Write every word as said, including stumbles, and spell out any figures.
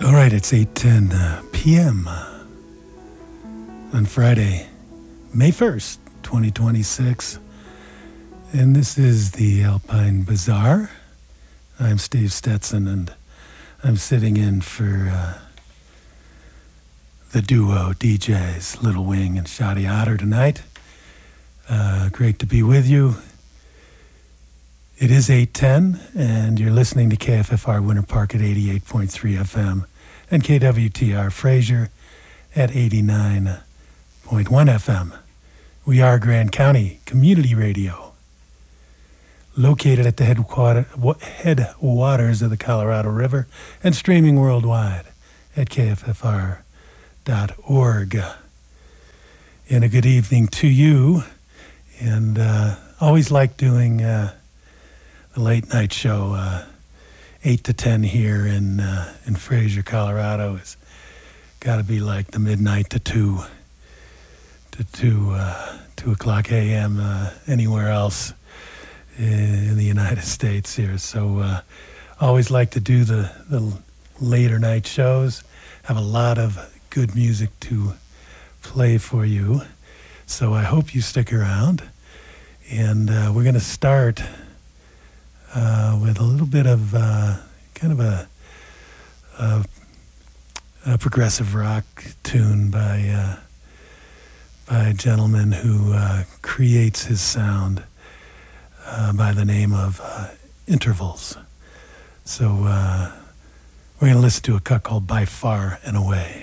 All right, it's eight ten uh, p.m. on Friday, May first, twenty twenty-six. And this is the Alpine Bazaar. I'm Steve Stetson, and I'm sitting in for uh, the duo D Js, Little Wing and Shadi Otter tonight. Uh, great to be with you. It is eight ten, and you're listening to K F F R Winter Park at eighty-eight point three F M and K W T R Fraser at eighty-nine point one F M. We are Grand County Community Radio, located at the headquarter, headwaters of the Colorado River and streaming worldwide at K F F R dot org. And a good evening to you, and uh, always like doing uh, the late night show, uh, eight to ten here in uh, in Fraser, Colorado. It's got to be like the midnight to two to two uh, two o'clock a m uh, anywhere else in the United States here. So uh, always like to do the the later night shows. Have a lot of good music to play for you. So I hope you stick around, and uh, we're going to start Uh, with a little bit of uh, kind of a, a, a progressive rock tune by uh, by a gentleman who uh, creates his sound uh, by the name of uh, Intervals. So uh, we're going to listen to a cut called By Far and Away.